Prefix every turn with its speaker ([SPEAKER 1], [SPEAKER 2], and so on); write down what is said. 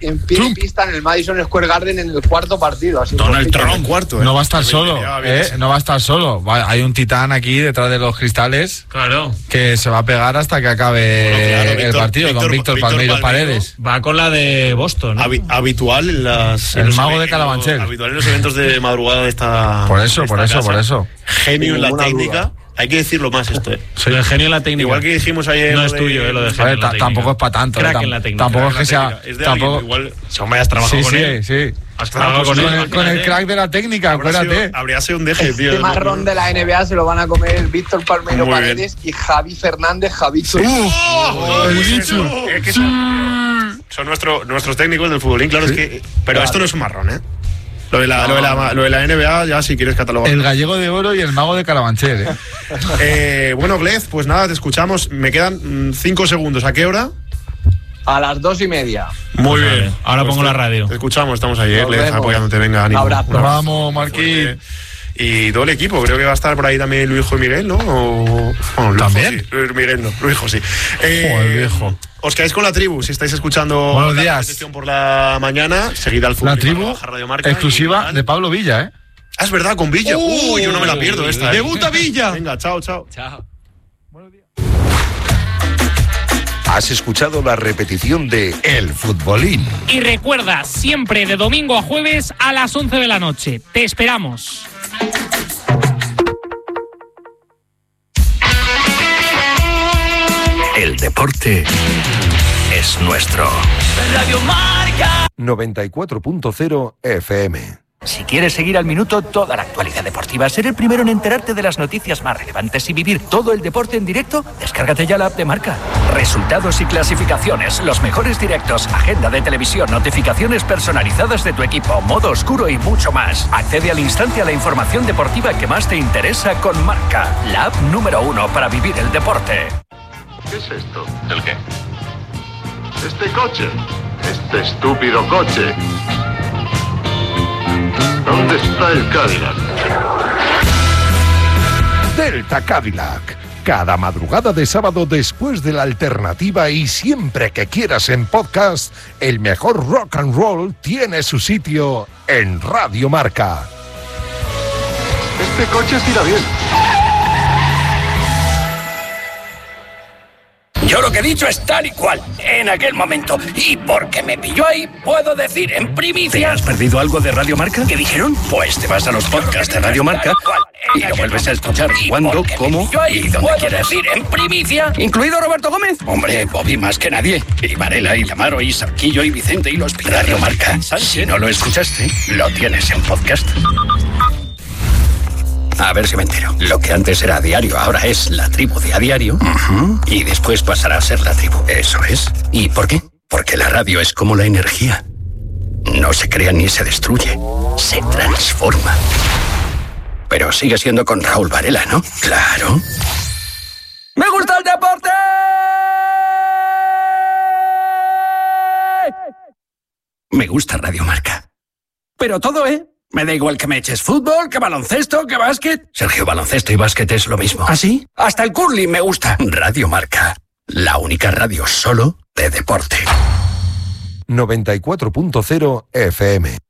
[SPEAKER 1] en pie de pista en el Madison Square Garden en el cuarto partido. Así
[SPEAKER 2] Donald Trump, cuarto.
[SPEAKER 3] No va a estar solo, no va a estar solo. Hay un titán aquí detrás de los cristales.
[SPEAKER 2] Claro.
[SPEAKER 3] Que se va a pegar hasta que acabe el partido con Víctor Palmeiro Paredes.
[SPEAKER 2] Va con la de Boston, ¿no?
[SPEAKER 4] Habitual en las...
[SPEAKER 3] El mago de Carabanchel.
[SPEAKER 4] Habitual en los eventos de madrugada de esta...
[SPEAKER 3] Por eso.
[SPEAKER 4] Genio en la técnica. Hay que decirlo más esto,
[SPEAKER 2] Soy el genio en la técnica.
[SPEAKER 4] Igual que dijimos ayer...
[SPEAKER 2] No es tuyo, lo de genio en la técnica.
[SPEAKER 3] Tampoco es para tanto.
[SPEAKER 2] Crack en la técnica.
[SPEAKER 3] Tampoco es que sea...
[SPEAKER 4] Tampoco... Igual...
[SPEAKER 2] Me has trabajado con él.
[SPEAKER 3] Sí.
[SPEAKER 2] Has trabajado
[SPEAKER 3] con el crack de la técnica, acuérdate.
[SPEAKER 4] Habría sido un deje, tío.
[SPEAKER 1] Este marrón de la NBA se lo van a comer Víctor Palmeiro Paredes y Javi Fernández, Javito.
[SPEAKER 3] El bicho.
[SPEAKER 4] Son nuestros técnicos del futbolín, claro, es que... Pero esto no es un marrón, ¿eh? Lo de la NBA, ya si quieres catalogar.
[SPEAKER 3] El gallego de oro y el mago de Carabanchel,
[SPEAKER 4] Bueno, Glez, pues nada, te escuchamos. Me quedan 5 segundos. ¿A qué hora?
[SPEAKER 1] A las 2:30.
[SPEAKER 4] Muy bien.
[SPEAKER 2] Ahora pongo la radio.
[SPEAKER 4] Te escuchamos, estamos ahí, Glez, apoyándote. Venga, ánimo.
[SPEAKER 1] Un abrazo.
[SPEAKER 3] Vamos, Marquí.
[SPEAKER 4] Y todo el equipo, creo que va a estar por ahí también Luisjo y Miguel, ¿no? Bueno,
[SPEAKER 3] ¿también?
[SPEAKER 4] Sí. Miguel no, Luisjo sí.
[SPEAKER 3] Joder, viejo.
[SPEAKER 4] Os quedáis con la tribu, si estáis escuchando
[SPEAKER 3] Buenos días.
[SPEAKER 4] la repetición por la mañana, seguid al fútbol.
[SPEAKER 3] La tribu exclusiva de Pablo Villa, ¿eh?
[SPEAKER 4] Ah, es verdad, con Villa. Yo no me la pierdo esta.
[SPEAKER 2] ¡Debuta Villa!
[SPEAKER 4] Venga, chao.
[SPEAKER 2] Chao.
[SPEAKER 3] Buenos días.
[SPEAKER 5] Has escuchado la repetición de El Futbolín.
[SPEAKER 6] Y recuerda, siempre de domingo a jueves a las 11 de la noche. Te esperamos.
[SPEAKER 5] El deporte es nuestro.
[SPEAKER 7] Radio Marca
[SPEAKER 5] 94.0 FM.
[SPEAKER 7] Si quieres seguir al minuto toda la actualidad deportiva, ser el primero en enterarte de las noticias más relevantes y vivir todo el deporte en directo, descárgate ya la app de Marca. Resultados y clasificaciones, los mejores directos, agenda de televisión, notificaciones personalizadas de tu equipo, modo oscuro y mucho más. Accede al instante a la información deportiva que más te interesa con Marca, la app número 1 para vivir el deporte.
[SPEAKER 8] ¿Qué es esto? ¿El qué? Este coche. Este estúpido coche. ¿Dónde está el Cadillac?
[SPEAKER 5] Delta Cadillac. Cada madrugada de sábado después de la alternativa y siempre que quieras en podcast, el mejor rock and roll tiene su sitio en Radio Marca.
[SPEAKER 8] Este coche estira bien.
[SPEAKER 7] Yo lo que he dicho es tal y cual, en aquel momento. Y porque me pilló ahí, puedo decir en primicia... ¿Te has perdido algo de Radio Marca? ¿Qué dijeron? Pues te vas a los podcasts de Radio Marca y lo vuelves a escuchar cuando, cómo y donde quieras. Decir en primicia, incluido Roberto Gómez. Hombre, Bobby más que nadie. Y Varela, y Lamaro, y Sarquillo, y Vicente, y los Pilar. Radio Marca. Si no lo escuchaste, lo tienes en podcast. A ver si me entero. Lo que antes era diario, ahora es la tribu de a diario. Y después pasará a ser la tribu. Eso es. ¿Y por qué? Porque la radio es como la energía. No se crea ni se destruye. Se transforma. Pero sigue siendo con Raúl Varela, ¿no? Claro. ¡Me gusta el deporte! Me gusta Radio Marca. Pero todo, ¿eh? Me da igual que me eches fútbol, que baloncesto, que básquet. Sergio, baloncesto y básquet es lo mismo. ¿Ah, sí? Hasta el curling me gusta. Radio Marca. La única radio solo de deporte.
[SPEAKER 5] 94.0 FM.